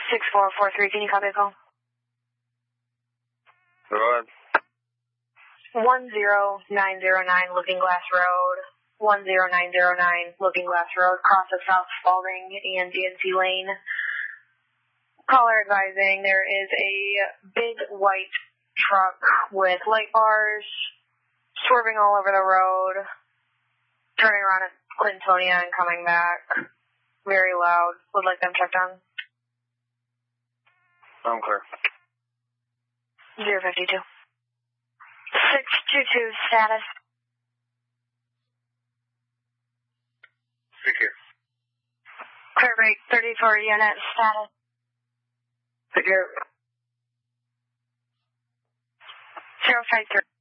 6443, can you copy the call? Go ahead. 10909 Looking Glass Road. 10909 Looking Glass Road, cross of South Spalding and DNC Lane. Caller advising there is a big white truck with light bars swerving all over the road, turning around at Clintonia and coming back. Very loud. Would like them checked on. I'm clear. 052. 622 status. Secure. Clear break 34 unit status. Secure. 053.